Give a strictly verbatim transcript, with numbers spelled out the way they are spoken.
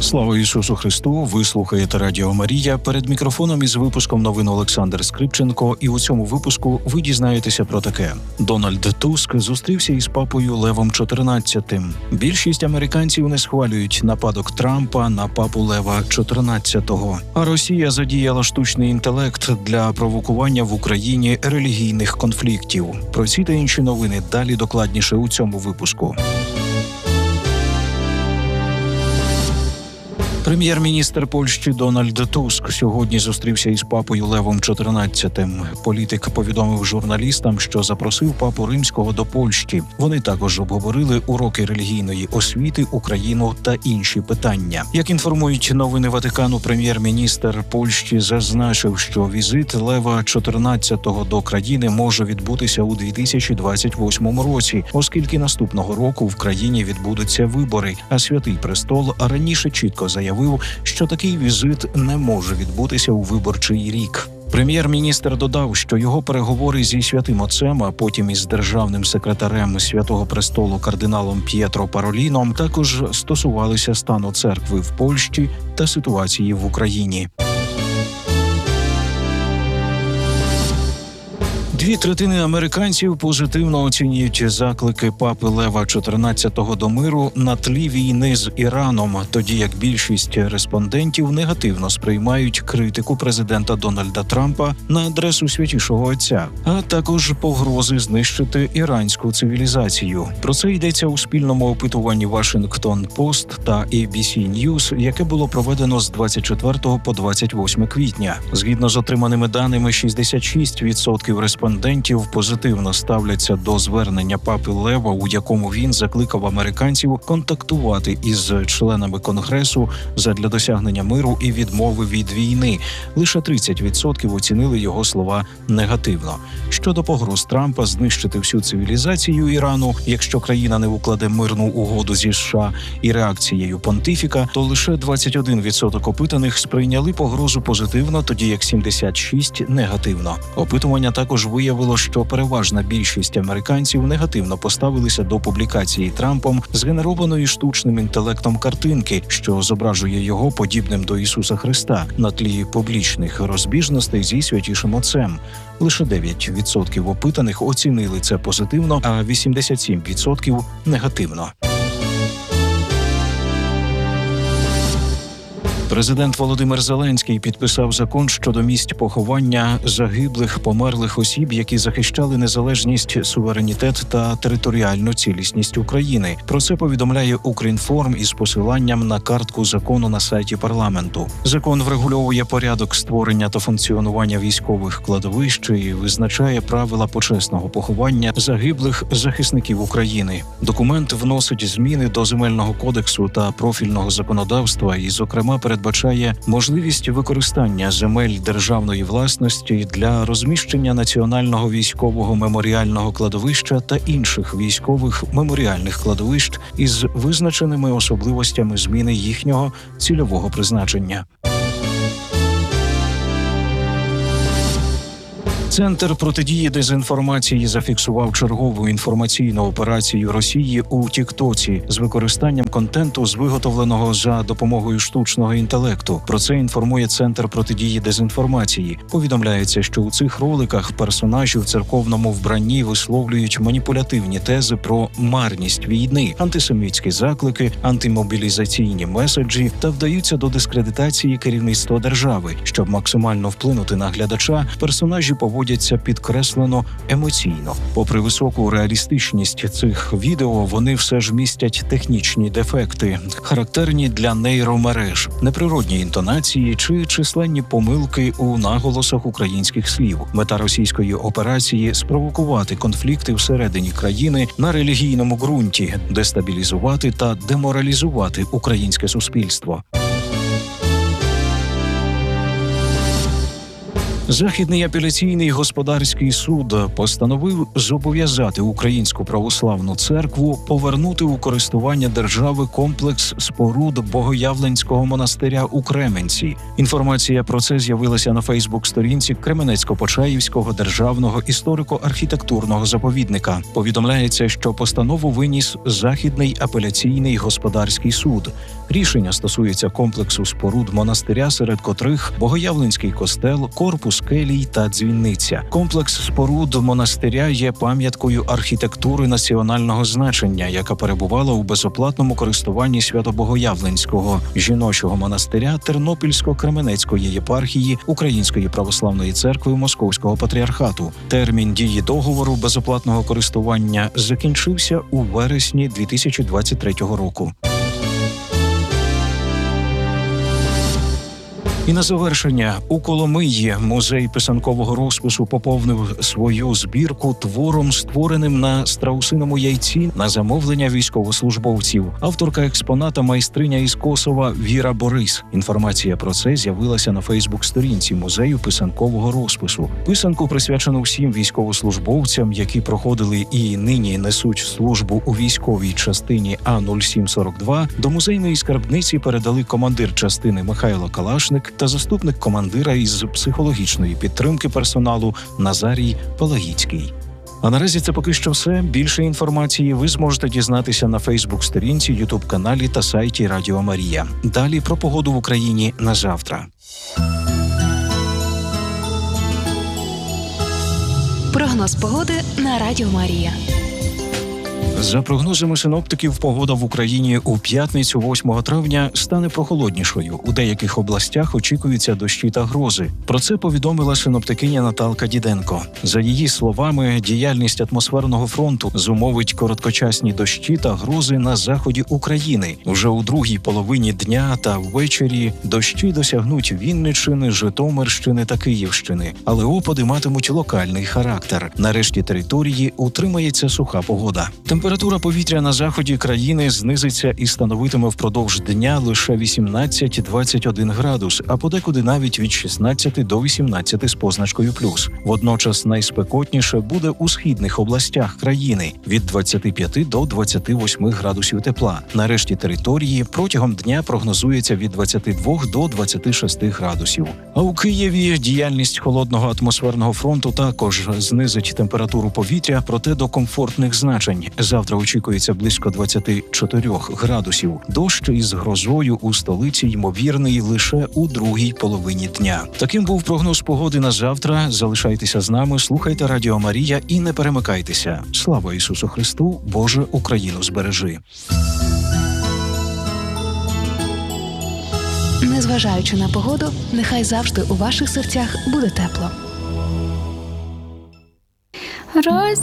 Слава Ісусу Христу! Ви слухаєте Радіо Марія. Перед мікрофоном із випуском новин Олександр Скрипченко. І у цьому випуску ви дізнаєтеся про таке. Дональд Туск зустрівся із папою Левом чотирнадцятим. Більшість американців не схвалюють нападок Трампа на папу Лева чотирнадцятого. А Росія задіяла штучний інтелект для провокування в Україні релігійних конфліктів. Про ці та інші новини далі докладніше у цьому випуску. Прем'єр-міністр Польщі Дональд Туск сьогодні зустрівся із папою Левом чотирнадцятим. Політик повідомив журналістам, що запросив папу Римського до Польщі. Вони також обговорили уроки релігійної освіти, Україну та інші питання. Як інформують новини Ватикану, прем'єр-міністр Польщі зазначив, що візит Лева чотирнадцятого до країни може відбутися у дві тисячі двадцять восьмому році, оскільки наступного року в країні відбудуться вибори, а Святий Престол раніше чітко заявив, що такий візит не може відбутися у виборчий рік. Прем'єр-міністр додав, що його переговори зі Святим Отцем, а потім із державним секретарем Святого Престолу кардиналом П'єтро Пароліном також стосувалися стану церкви в Польщі та ситуації в Україні. Дві третини американців позитивно оцінюють заклики папи Лева чотирнадцятого до миру на тлі війни з Іраном, тоді як більшість респондентів негативно сприймають критику президента Дональда Трампа на адресу Святішого Отця, а також погрози знищити іранську цивілізацію. Про це йдеться у спільному опитуванні Washington Post та ей бі сі News, яке було проведено з двадцять четвертого по двадцять восьме квітня. Згідно з отриманими даними, шістдесят шість відсотків респондентів позитивно ставляться до звернення папи Лева, у якому він закликав американців контактувати із членами Конгресу задля досягнення миру і відмови від війни. Лише тридцять відсотків оцінили його слова негативно. Щодо погроз Трампа знищити всю цивілізацію Ірану, якщо країна не укладе мирну угоду зі США, і реакцією понтифіка, то лише двадцять один відсоток опитаних сприйняли погрозу позитивно, тоді як сімдесят шість відсотків негативно. Опитування також виявило, що переважна більшість американців негативно поставилися до публікації Трампом згенерованої штучним інтелектом картинки, що зображує його подібним до Ісуса Христа на тлі публічних розбіжностей зі Святішим Отцем. Лише дев'ять відсотків опитаних оцінили це позитивно, а вісімдесят сім відсотків негативно. Президент Володимир Зеленський підписав закон щодо місць поховання загиблих, померлих осіб, які захищали незалежність, суверенітет та територіальну цілісність України. Про це повідомляє Укрінформ із посиланням на картку закону на сайті парламенту. Закон врегульовує порядок створення та функціонування військових кладовищ і визначає правила почесного поховання загиблих захисників України. Документ вносить зміни до Земельного кодексу та профільного законодавства і, зокрема, передбачає можливість використання земель державної власності для розміщення національного військового меморіального кладовища та інших військових меморіальних кладовищ із визначеними особливостями зміни їхнього цільового призначення. Центр протидії дезінформації зафіксував чергову інформаційну операцію Росії у Тіктоці з використанням контенту, з виготовленого за допомогою штучного інтелекту. Про це інформує Центр протидії дезінформації. Повідомляється, що у цих роликах персонажі в церковному вбранні висловлюють маніпулятивні тези про марність війни, антисемітські заклики, антимобілізаційні меседжі та вдаються до дискредитації керівництва держави. Щоб максимально вплинути на глядача, персонажі поводять підкреслено емоційно. Попри високу реалістичність цих відео, вони все ж містять технічні дефекти, характерні для нейромереж, неприродні інтонації чи численні помилки у наголосах українських слів. Мета російської операції – спровокувати конфлікти всередині країни на релігійному ґрунті, дестабілізувати та деморалізувати українське суспільство. Західний апеляційний господарський суд постановив зобов'язати Українську православну церкву повернути у користування держави комплекс споруд Богоявленського монастиря у Кременці. Інформація про це з'явилася на Фейсбук-сторінці Кременецько-Почаївського державного історико-архітектурного заповідника. Повідомляється, що постанову виніс Західний апеляційний господарський суд. Рішення стосується комплексу споруд монастиря, серед котрих Богоявленський костел, корпус келій та дзвіниця. Комплекс споруд монастиря є пам'яткою архітектури національного значення, яка перебувала у безоплатному користуванні Свято-Богоявленського жіночого монастиря Тернопільсько-Кременецької єпархії Української православної церкви Московського патріархату. Термін дії договору безоплатного користування закінчився у вересні дві тисячі двадцять третього року. І на завершення, у Коломиї музей писанкового розпису поповнив свою збірку твором, створеним на страусиному яйці на замовлення військовослужбовців. Авторка експоната – майстриня із Косова Віра Борис. Інформація про це з'явилася на Фейсбук-сторінці музею писанкового розпису. Писанку присвячено всім військовослужбовцям, які проходили і нині несуть службу у військовій частині А нуль сім сорок два. До музейної скарбниці передали командир частини Михайло Калашник та заступник командира із психологічної підтримки персоналу Назарій Палагіцький. А наразі це поки що все. Більше інформації ви зможете дізнатися на Фейсбук-сторінці, Ютуб-каналі та сайті Радіо Марія. Далі про погоду в Україні на завтра. Прогноз погоди на Радіо Марія. За прогнозами синоптиків, погода в Україні у п'ятницю восьмого травня стане прохолоднішою. У деяких областях очікуються дощі та грози. Про це повідомила синоптикиня Наталка Діденко. За її словами, діяльність атмосферного фронту зумовить короткочасні дощі та грози на заході України. Вже у другій половині дня та ввечері дощі досягнуть Вінниччини, Житомирщини та Київщини, але опади матимуть локальний характер. На решті території утримається суха погода. Температура повітря на заході країни знизиться і становитиме впродовж дня лише вісімнадцять-двадцять один градус, а подекуди навіть від шістнадцяти до вісімнадцяти з позначкою плюс. Водночас найспекотніше буде у східних областях країни – від двадцяти п'яти до двадцяти восьми градусів тепла. На решті території протягом дня прогнозується від двадцяти двох до двадцяти шести градусів. А у Києві діяльність холодного атмосферного фронту також знизить температуру повітря, проте до комфортних значень. Завтра очікується близько двадцяти чотирьох градусів. Дощ із грозою у столиці ймовірний лише у другій половині дня. Таким був прогноз погоди на завтра. Залишайтеся з нами, слухайте Радіо Марія і не перемикайтеся. Слава Ісусу Христу! Боже, Україну збережи! Незважаючи на погоду, нехай завжди у ваших серцях буде тепло. Роз